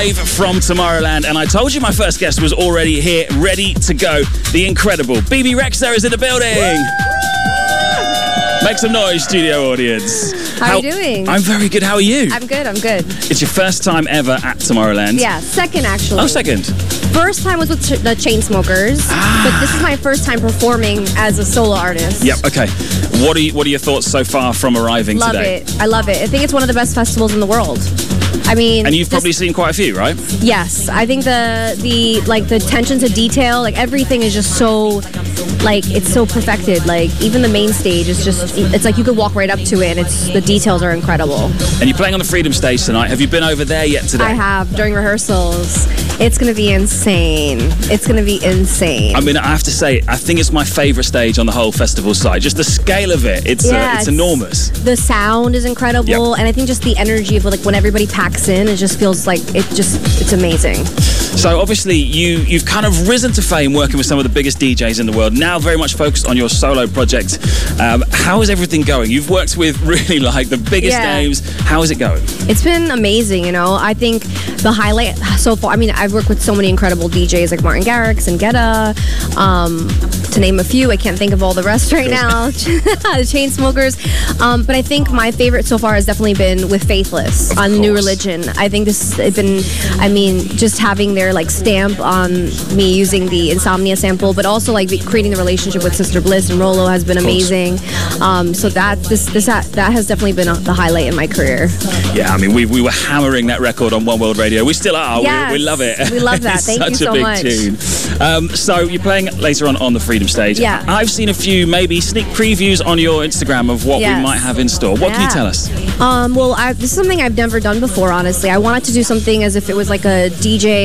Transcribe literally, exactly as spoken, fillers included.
live from Tomorrowland, and I told you my first guest was already here, ready to go. The incredible B B Rexa is in the building. Make some noise, studio audience. How, How are you doing? I'm very good. How are you? I'm good, I'm good. It's your first time ever at Tomorrowland? Yeah, second actually. Oh, second. First time was with ch- the Chainsmokers, ah. but this is my first time performing as a solo artist. Yep, okay. What are, you, what are your thoughts so far from arriving love today? Love it. I love it. I think it's one of the best festivals in the world. I mean, and you've just, probably seen quite a few, right? Yes, I think the the like the attention to detail, like everything is just so, like it's so perfected. Like even the main stage is just, it's like you could walk right up to it, and it's the details are incredible. And you're playing on the Freedom Stage tonight. Have you been over there yet today? I have during rehearsals. It's gonna be insane. It's gonna be insane. I mean, I have to say, I think it's my favourite stage on the whole festival side. Just the scale of it, it's yeah, uh, it's, it's enormous. The sound is incredible, yep. and I think just the energy of like when everybody packs in, it just feels like it just it's amazing. So obviously you you've kind of risen to fame working with some of the biggest D Js in the world. Now very much focused on your solo project. Um, how is everything going? You've worked with really like the biggest yeah. names. How is it going? It's been amazing. You know, I think the highlight so far. I mean, I've worked with so many incredible D Js like Martin Garrix and Guetta, um, to name a few. I can't think of all the rest right now. The Chainsmokers. Um, but I think my favorite so far has definitely been with Faithless of on course. New Religion. I think this has been, I mean, just having their like stamp on me using the Insomnia sample, but also like creating the relationship with Sister Bliss and Rolo has been amazing. Um, so that this this that has definitely been a, the highlight in my career. Yeah, I mean, we we were hammering that record on One World Radio. We still are. Yes, we, we love it. We love that. Thank you so much. much. Such a big tune. Um, so you're playing later on on the Freedom Stage. Yeah. I've seen a few maybe sneak previews on your Instagram of what yes. we might have in store. What yeah. can you tell us? Um, well, I, this is something I've never done before, honestly. I wanted to do something as if it was like a D J